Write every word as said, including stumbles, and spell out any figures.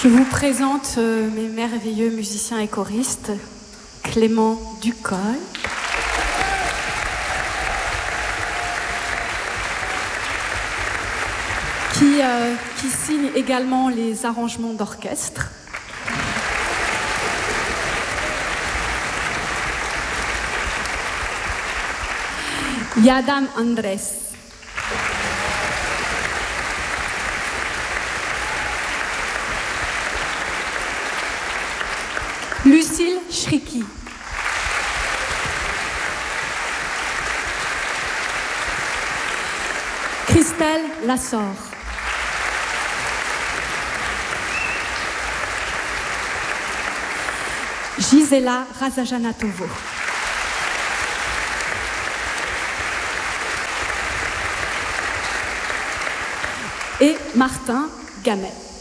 Je vous présente euh, mes merveilleux musiciens et choristes, Clément Ducol, qui, euh, qui signe également les arrangements d'orchestre. Yadam Andrés. Lucille Shriki. Christelle Lassor. Gisela Razajanatovo. Et Martin Gamet.